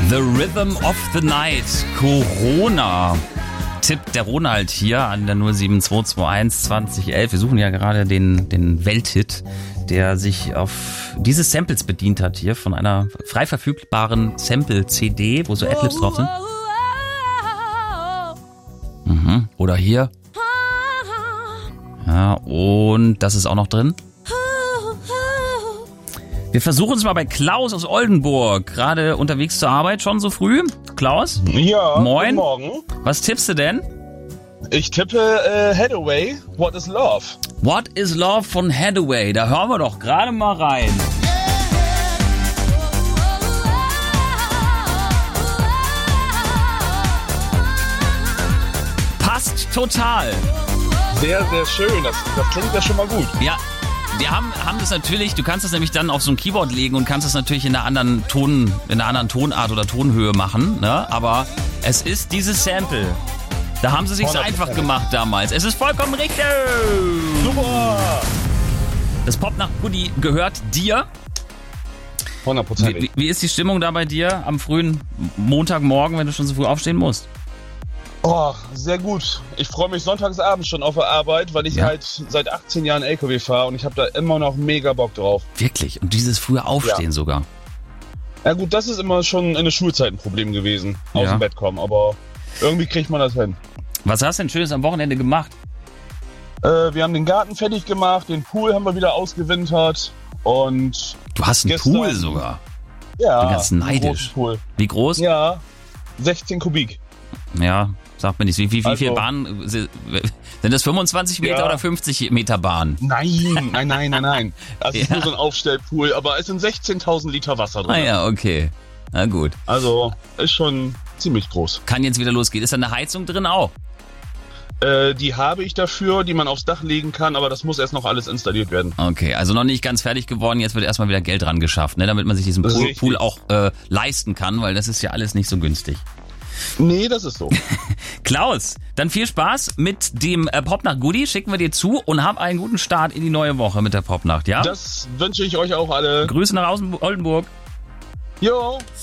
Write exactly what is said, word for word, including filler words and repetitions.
The Rhythm of the Night, Corona. Tipp der Ronald hier an der null sieben zwei zwei eins zwanzig elf. Wir suchen ja gerade den, den Welthit, der sich auf diese Samples bedient hat hier von einer frei verfügbaren Sample-C D, wo so Adlibs drauf sind. Mhm. Oder hier. Ja, und das ist auch noch drin. Wir versuchen es mal bei Klaus aus Oldenburg. Gerade unterwegs zur Arbeit, schon so früh. Klaus? Ja, moin. Guten Morgen. Was tippst du denn? Ich tippe äh, Hathaway, What is Love? What is Love von Hathaway. Da hören wir doch gerade mal rein. Passt total. Sehr, sehr schön. Das, das klingt ja schon mal gut. Ja. Wir haben, haben das natürlich, du kannst das nämlich dann auf so ein Keyboard legen und kannst das natürlich in einer anderen Ton, in einer anderen Tonart oder Tonhöhe machen, ne? Aber es ist dieses Sample. Da haben sie sich's einfach gemacht damals. Es ist vollkommen richtig. Super. Das Pop nach Goodie gehört dir. hundertprozentig. Wie, wie ist die Stimmung da bei dir am frühen Montagmorgen, wenn du schon so früh aufstehen musst? Oh, sehr gut. Ich freue mich sonntagsabends schon auf der Arbeit, weil ich Ja. halt seit achtzehn Jahren L K W fahre und ich habe da immer noch mega Bock drauf. Wirklich? Und dieses frühe Aufstehen Ja. sogar? Ja gut, das ist immer schon in der Schulzeit ein Problem gewesen, aus Ja. dem Bett kommen, aber irgendwie kriegt man das hin. Was hast du denn Schönes am Wochenende gemacht? Äh, wir haben den Garten fertig gemacht, den Pool haben wir wieder ausgewintert und Du hast einen Gestern- Pool sogar. ja, bin ganz einen neidisch. großen Pool. Wie groß? Ja, sechzehn Kubik. Ja, sag mir nicht. Wie, wie, wie Also- viel Bahnen? Sind das fünfundzwanzig Meter Ja. oder fünfzig Meter Bahn? Nein, nein, nein, nein, nein. Das ist Ja. nur so ein Aufstellpool, aber es sind sechzehntausend Liter Wasser drin. Ah ja, okay. Na gut. Also ist schon ziemlich groß. Kann jetzt wieder losgehen. Ist da eine Heizung drin auch? Äh, die habe ich dafür, die man aufs Dach legen kann, aber das muss erst noch alles installiert werden. Okay, also noch nicht ganz fertig geworden. Jetzt wird erstmal wieder Geld ran geschafft, ne, damit man sich diesen Pool, Richtig. Pool auch äh, leisten kann, weil das ist ja alles nicht so günstig. Nee, das ist so. Klaus, dann viel Spaß mit dem äh, Popnacht Goodie. Schicken wir dir zu und hab einen guten Start in die neue Woche mit der Popnacht, ja? Das wünsche ich euch auch alle. Grüße nach Außen- Oldenburg. Jo.